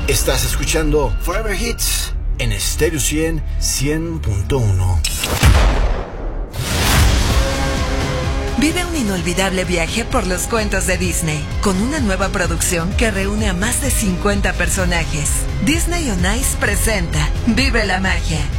Estás escuchando Forever Hits en Stereo 100.1. Vive un inolvidable viaje por los cuentos de Disney, con una nueva producción que reúne a más de 50 personajes. Disney on Ice presenta Vive la Magia.